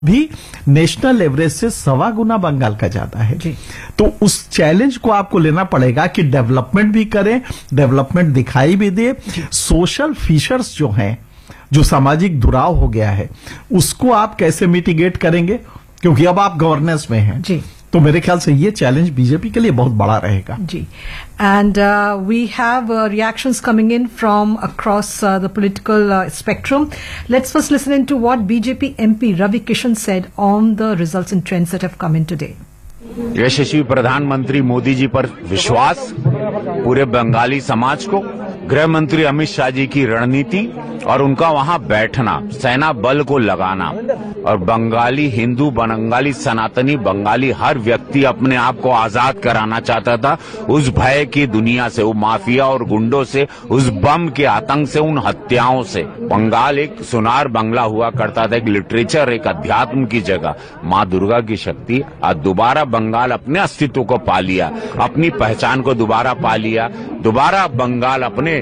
भी national average से 1.25 गुना बंगाल का ज्यादा है। तो उस चैलेंज को आपको लेना पड़ेगा कि डेवलपमेंट भी करें, डेवलपमेंट दिखाई भी दे। सोशल फीचर्स जो हैं, जो सामाजिक दुराव हो गया है, उसको आप कैसे मिटिगेट करेंगे, क्योंकि अब आप गवर्नेंस में हैं जी। तो मेरे ख्याल से ये चैलेंज बीजेपी के लिए बहुत बड़ा रहेगा जी। And we have reactions coming in from across the political spectrum. Let's first listen in to what BJP MP Ravi Kishan said on the results and trends that have come in today. यशस्वी प्रधानमंत्री मोदी जी पर विश्वास, पूरे बंगाली समाज को, गृह मंत्री अमित शाह जी की रणनीति और उनका वहां बैठना, सेना बल को लगाना, और बंगाली हिंदू, बंगाली सनातनी, बंगाली हर व्यक्ति अपने आप को आजाद कराना चाहता था उस भय की दुनिया से, वो माफिया और गुंडों से, उस बम के आतंक से, उन हत्याओं से। बंगाल एक सुनार बंगला हुआ करता था, एक लिटरेचर, एक अध्यात्म की जगह। माँ दुर्गा की शक्ति आज दोबारा बंगाल अपने अस्तित्व को पा लिया, अपनी पहचान को दोबारा पा लिया। दोबारा बंगाल अपने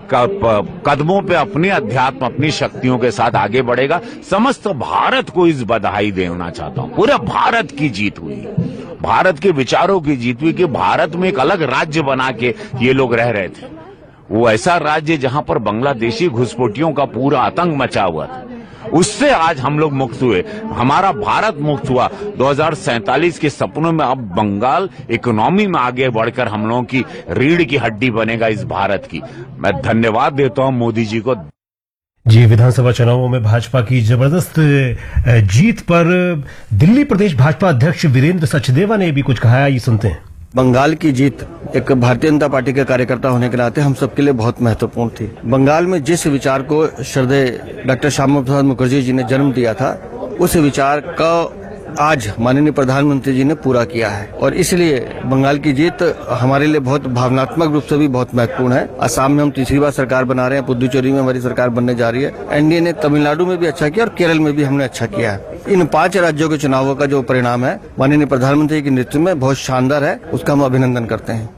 कदमों पे अपने अध्यात्म, अपनी शक्तियों के साथ आगे बढ़ेगा। समस्त भारत को इस बधाई देना चाहता हूं। पूरे भारत की जीत हुई, भारत के विचारों की जीत हुई कि भारत में एक अलग राज्य बना के ये लोग रह रहे थे। वो ऐसा राज्य जहां पर बांग्लादेशी घुसपैठियों का पूरा आतंक मचा हुआ था, उससे आज हम लोग मुक्त हुए, हमारा भारत मुक्त हुआ। 2047 के सपनों में अब बंगाल इकोनॉमी में आगे बढ़कर हम लोगों की रीढ़ की हड्डी बनेगा इस भारत की। मैं धन्यवाद देता हूं मोदी जी को। जी, विधानसभा चुनावों में भाजपा की जबरदस्त जीत पर दिल्ली प्रदेश भाजपा अध्यक्ष वीरेंद्र सचदेवा ने भी कुछ कहा है, ये सुनते हैं। बंगाल की जीत एक भारतीय जनता पार्टी के कार्यकर्ता होने के नाते हम सबके लिए बहुत महत्वपूर्ण थी। बंगाल में जिस विचार को श्रद्धेय डॉक्टर श्यामा प्रसाद मुखर्जी जी ने जन्म दिया था, उस विचार का आज माननीय प्रधानमंत्री जी ने पूरा किया है, और इसलिए बंगाल की जीत हमारे लिए बहुत भावनात्मक रूप से भी बहुत महत्वपूर्ण है। असम में हम तीसरी बार सरकार बना रहे हैं, पुदुचेरी में हमारी सरकार बनने जा रही है। एनडीए ने तमिलनाडु में भी अच्छा किया और केरल में भी हमने अच्छा किया है। इन 5 राज्यों के चुनावों का जो परिणाम है माननीय प्रधानमंत्री के नेतृत्व में बहुत शानदार है, उसका हम अभिनंदन करते हैं।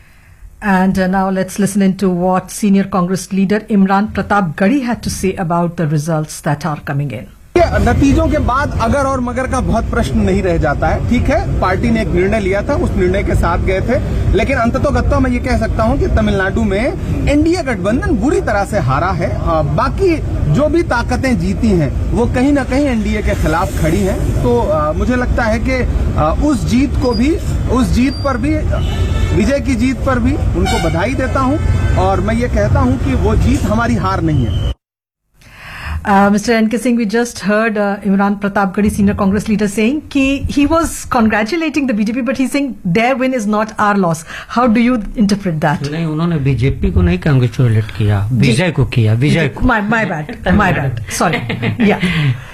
And now let's listen into what senior Congress leader Imran Pratap Gadi had to say about the results that are coming in. नतीजों के बाद अगर और मगर का बहुत प्रश्न नहीं रह जाता है। ठीक है, पार्टी ने एक निर्णय लिया था, उस निर्णय के साथ गए थे, लेकिन अंततोगत्वा मैं ये कह सकता हूं कि तमिलनाडु में एनडीए गठबंधन बुरी तरह से हारा है। बाकी जो भी ताकतें जीती हैं वो कहीं ना कहीं एनडीए के खिलाफ खड़ी हैं। तो मुझे लगता है कि उस जीत पर भी, विजय की जीत पर भी उनको बधाई देता हूं, और मैं ये कहता हूं कि वो जीत हमारी हार नहीं है। Mr. N.K. Singh, we just heard Imran Pratap Gadi, senior Congress leader, saying कि he was congratulating the BJP, but he's saying their win is not our loss. How do you interpret that? नहीं, उन्होंने BJP को नहीं congratulate किया, विजय को किया, विजय को। My bad. Sorry. Yeah.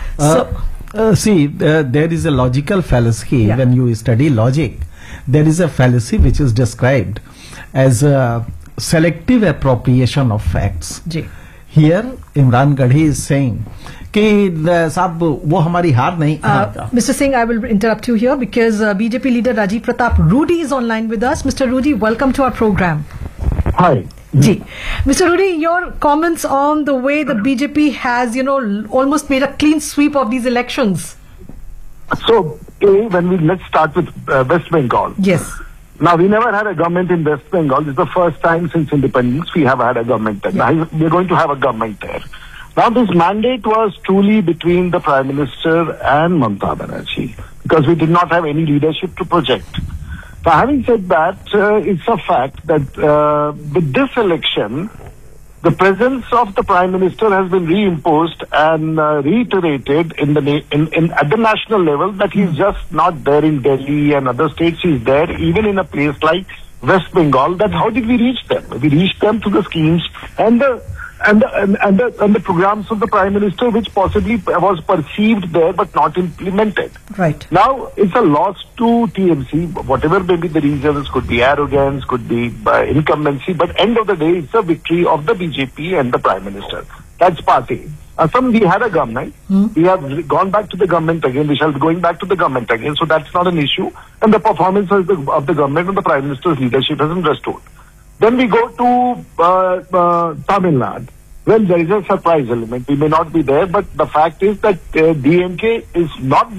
See, there is a logical fallacy. Yeah. When you study logic, there is a fallacy which is described as a selective appropriation of facts. Ji. Here, Imran Gadi is saying कि साहब वो हमारी हार नहीं। Mr. Singh, I will interrupt you here because BJP leader Rajiv Pratap Rudy is online with us. Mr. Rudy, welcome to our program. Hi. Ji. Mr. Rudy, your comments on the way the BJP has, almost made a clean sweep of these elections. So, let's start with West Bengal. Yes. Now, we never had a government in West Bengal. This is the first time since independence we have had a government there. Yeah. Now, we're going to have a government there. Now, this mandate was truly between the Prime Minister and Mamata Banerjee, because we did not have any leadership to project. Now, having said that, it's a fact that with this election, the presence of the Prime Minister has been reimposed and reiterated at the national level, that he's just not there in Delhi and other states. He's there even in a place like West Bengal. That how did we reach them? We reached them through the schemes and the programs of the Prime Minister, which possibly was perceived there but not implemented. Right. Now, it's a loss to TMC. Whatever may be the reasons, could be arrogance, could be incumbency, but end of the day, it's a victory of the BJP and the Prime Minister. That's party. Assam, we had a government. We have gone back to the government again. We shall be going back to the government again. So that's not an issue. And the performance of the government and the Prime Minister's leadership has been restored. Then we go to Tamil Nadu, well, there is a surprise element. We may not be there, but the fact is that DMK is not